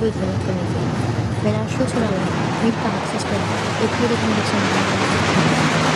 When our shoes were alive, we'd access to every recommendation.